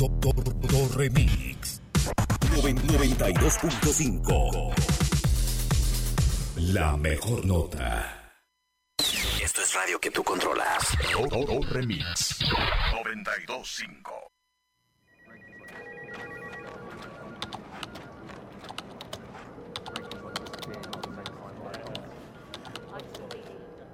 Remix 92.5. La mejor nota. Esto es radio que tú controlas. Remix 92.5.